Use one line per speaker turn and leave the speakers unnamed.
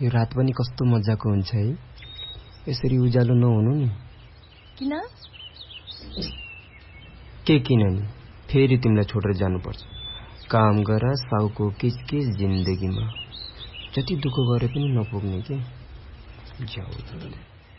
यो रात पनि कस्तो मजाको हुन्छ है। यसरी उज्यालो नहुनु नि।
किन?
के किन नि, फेरि तिमीलाई छोडेर जानुपर्छ। काम गर साउको किचकिच जिन्दगीमा, जति दुःख गरे पनि नपुग्ने के।